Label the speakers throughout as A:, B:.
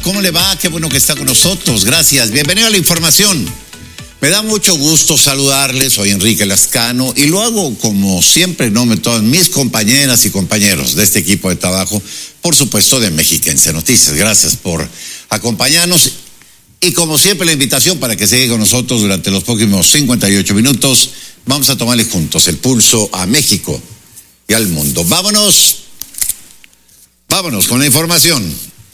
A: ¿Cómo le va? Qué bueno que está con nosotros. Gracias. Bienvenido a la información. Me da mucho gusto saludarles. Soy Enrique Lascano y lo hago como siempre, no me todas mis compañeras y compañeros de este equipo de trabajo, por supuesto de Mexiquense Noticias. Gracias por acompañarnos y como siempre la invitación para que se quede con nosotros durante los próximos 58 minutos. Vamos a tomarle juntos el pulso a México y al mundo. Vámonos con la información.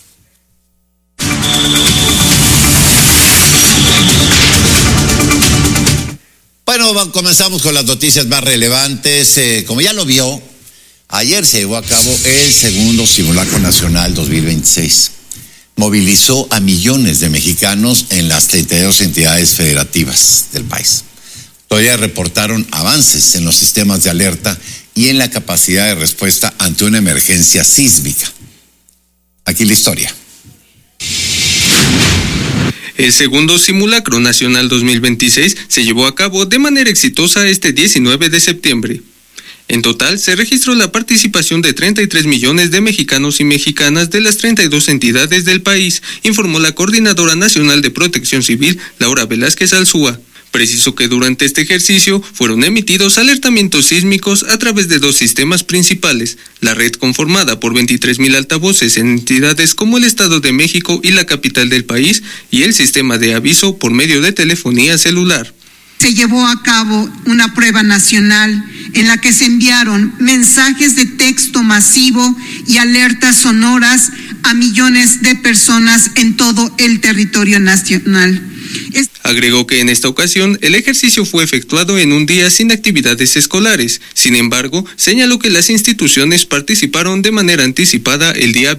A: Bueno, comenzamos con las noticias más relevantes. Como ya lo vio, ayer se llevó a cabo el segundo Simulacro Nacional 2026. Movilizó a millones de mexicanos en las 32 entidades federativas del país. Todavía reportaron avances en los sistemas de alerta y en la capacidad de respuesta ante una emergencia sísmica. Aquí la historia.
B: El segundo Simulacro Nacional 2026 se llevó a cabo de manera exitosa este 19 de septiembre. En total, se registró la participación de 33 millones de mexicanos y mexicanas de las 32 entidades del país, informó la Coordinadora Nacional de Protección Civil, Laura Velázquez Alzúa. Precisó que durante este ejercicio fueron emitidos alertamientos sísmicos a través de dos sistemas principales, la red conformada por 23,000 altavoces en entidades como el Estado de México y la capital del país, y el sistema de aviso por medio de telefonía celular.
C: Se llevó a cabo una prueba nacional en la que se enviaron mensajes de texto masivo y alertas sonoras a millones de personas en todo el territorio nacional.
B: Agregó que en esta ocasión el ejercicio fue efectuado en un día sin actividades escolares. Sin embargo, señaló que las instituciones participaron de manera anticipada el día